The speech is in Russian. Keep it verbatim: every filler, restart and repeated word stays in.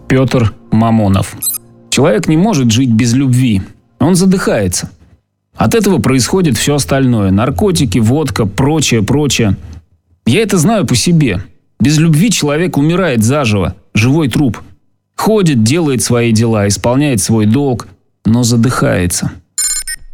Петр Мамонов. Человек не может жить без любви. Он задыхается. От этого происходит все остальное. Наркотики, водка, прочее, прочее. Я это знаю по себе. Без любви человек умирает заживо. Живой труп. Ходит, делает свои дела, исполняет свой долг, но задыхается.